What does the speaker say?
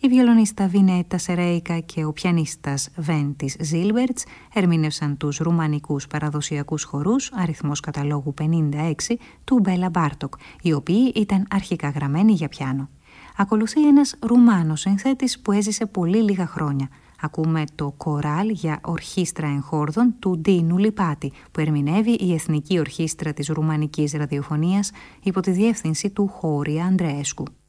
Η βιολονίστα Βινέτα Σερέικα και ο πιανίστας Βέντις Ζίλμπερτς ερμήνευσαν τους ρουμανικούς παραδοσιακούς χορούς, αριθμός καταλόγου 56, του Μπέλα Μπάρτοκ, οι οποίοι ήταν αρχικά γραμμένοι για πιάνο. Ακολουθεί ένας Ρουμάνος συνθέτης που έζησε πολύ λίγα χρόνια. Ακούμε το κοράλ για ορχήστρα εγχόρδων του Ντίνου Λιπάτη, που ερμηνεύει η Εθνική Ορχήστρα της Ρουμανικής Ραδιοφωνίας υπό τη διεύθυνση του Χώρια Ανδρέσκου.